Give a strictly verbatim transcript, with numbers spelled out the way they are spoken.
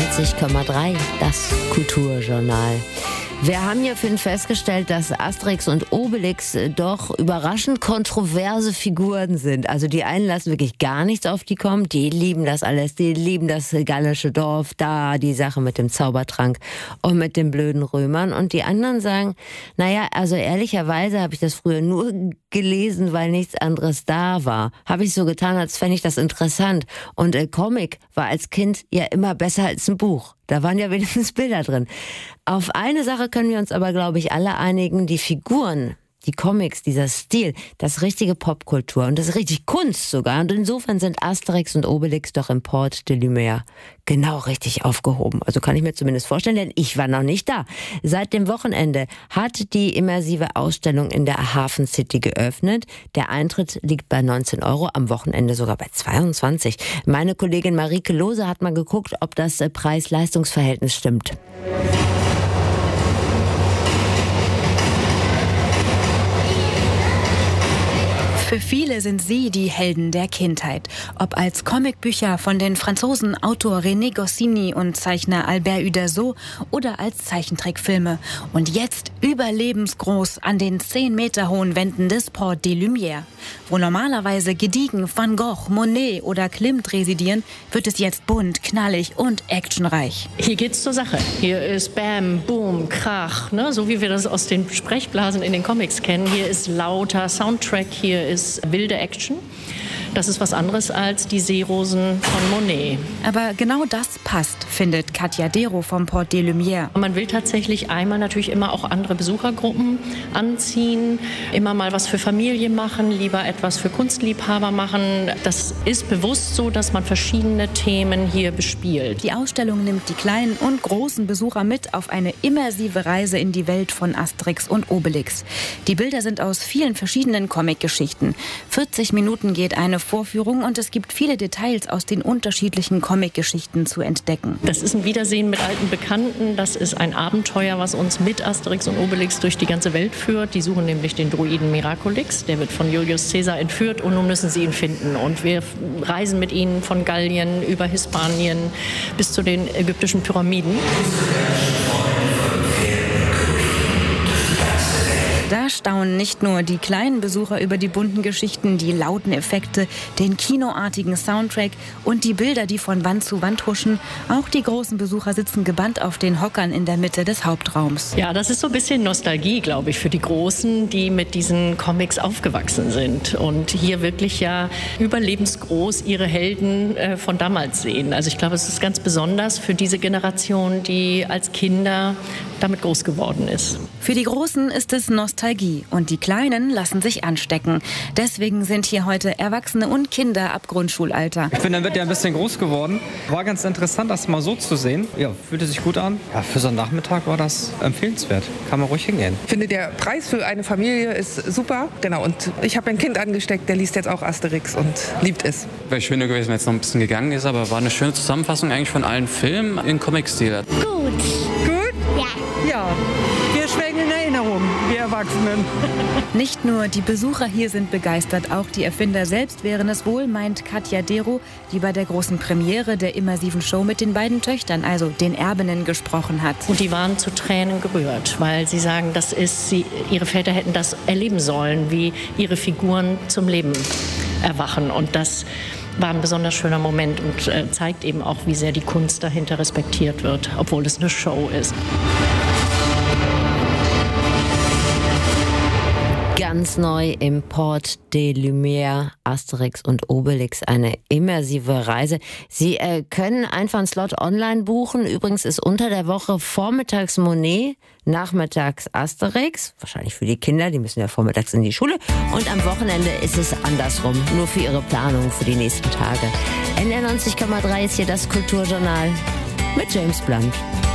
neunzig Komma drei, das Kulturjournal. Wir haben hier vorhin festgestellt, dass Asterix und Obelix doch überraschend kontroverse Figuren sind. Also die einen lassen wirklich gar nichts auf die kommen, die lieben das alles, die lieben das gallische Dorf, da die Sache mit dem Zaubertrank und mit den blöden Römern. Und die anderen sagen, naja, also ehrlicherweise habe ich das früher nur gelesen, weil nichts anderes da war. Habe ich so getan, als fände ich das interessant. Und äh, Comic war als Kind ja immer besser als ein Buch. Da waren ja wenigstens Bilder drin. Auf eine Sache können wir uns aber, glaube ich, alle einigen. Die Figuren, die Comics, dieser Stil, das ist richtige Popkultur und das ist richtig Kunst sogar. Und insofern sind Asterix und Obelix doch im Port de Lumière genau richtig aufgehoben. Also kann ich mir zumindest vorstellen, denn ich war noch nicht da. Seit dem Wochenende hat die immersive Ausstellung in der Hafen City geöffnet. Der Eintritt liegt bei neunzehn Euro, am Wochenende sogar bei zweiundzwanzig. Meine Kollegin Marike Lose hat mal geguckt, ob das Preis-Leistungs-Verhältnis stimmt. Für viele sind sie die Helden der Kindheit. Ob als Comicbücher von den Franzosen Autor René Goscinny und Zeichner Albert Uderzo oder als Zeichentrickfilme. Und jetzt überlebensgroß an den zehn Meter hohen Wänden des Port de Lumière. Wo normalerweise gediegen Van Gogh, Monet oder Klimt residieren, wird es jetzt bunt, knallig und actionreich. Hier geht's zur Sache. Hier ist Bam, Boom, Krach, ne? So wie wir das aus den Sprechblasen in den Comics kennen. Hier ist lauter Soundtrack, hier ist wilde Action. Das ist was anderes als die Seerosen von Monet. Aber genau das passt, findet Katja Dero vom Port de Lumière. Man will tatsächlich einmal natürlich immer auch andere Besuchergruppen anziehen, immer mal was für Familie machen, lieber etwas für Kunstliebhaber machen. Das ist bewusst so, dass man verschiedene Themen hier bespielt. Die Ausstellung nimmt die kleinen und großen Besucher mit auf eine immersive Reise in die Welt von Asterix und Obelix. Die Bilder sind aus vielen verschiedenen Comicgeschichten. vierzig Minuten geht eine Vorführung und es gibt viele Details aus den unterschiedlichen Comicgeschichten zu entdecken. Das ist ein Wiedersehen mit alten Bekannten. Das ist ein Abenteuer, was uns mit Asterix und Obelix durch die ganze Welt führt. Die suchen nämlich den Druiden Miraculix. Der wird von Julius Caesar entführt und nun müssen sie ihn finden. Und wir reisen mit ihnen von Gallien über Hispanien bis zu den ägyptischen Pyramiden. Da staunen nicht nur die kleinen Besucher über die bunten Geschichten, die lauten Effekte, den kinoartigen Soundtrack und die Bilder, die von Wand zu Wand huschen. Auch die großen Besucher sitzen gebannt auf den Hockern in der Mitte des Hauptraums. Ja, das ist so ein bisschen Nostalgie, glaube ich, für die Großen, die mit diesen Comics aufgewachsen sind und hier wirklich ja überlebensgroß ihre Helden äh, von damals sehen. Also ich glaube, es ist ganz besonders für diese Generation, die als Kinder damit groß geworden ist. Für die Großen ist es Nostalgie und die Kleinen lassen sich anstecken. Deswegen sind hier heute Erwachsene und Kinder ab Grundschulalter. Ich bin damit ja ein bisschen groß geworden. War ganz interessant, das mal so zu sehen. Ja, fühlte sich gut an. Ja, für so einen Nachmittag war das empfehlenswert. Kann man ruhig hingehen. Ich finde, der Preis für eine Familie ist super. Genau, und ich habe ein Kind angesteckt, der liest jetzt auch Asterix und liebt es. Wäre schöner gewesen, wenn es noch ein bisschen gegangen ist, aber war eine schöne Zusammenfassung eigentlich von allen Filmen in Comic-Stil. Gut. Gut? Ja. Ja, wir schwelgen in Erinnerung, wir Erwachsenen. Nicht nur die Besucher hier sind begeistert, auch die Erfinder selbst wären es wohl, meint Katja Dero, die bei der großen Premiere der immersiven Show mit den beiden Töchtern, also den Erbinnen, gesprochen hat. Und die waren zu Tränen gerührt, weil sie sagen, das ist, sie, ihre Väter hätten das erleben sollen, wie ihre Figuren zum Leben erwachen. Und das war ein besonders schöner Moment und äh, zeigt eben auch, wie sehr die Kunst dahinter respektiert wird, obwohl es eine Show ist. Ganz neu im Port de Lumière, Asterix und Obelix, eine immersive Reise. Sie äh, können einfach einen Slot online buchen. Übrigens ist unter der Woche vormittags Monet, nachmittags Asterix. Wahrscheinlich für die Kinder, die müssen ja vormittags in die Schule. Und am Wochenende ist es andersrum, nur für ihre Planung für die nächsten Tage. N R neunzig Komma drei ist hier das Kulturjournal mit James Blunt.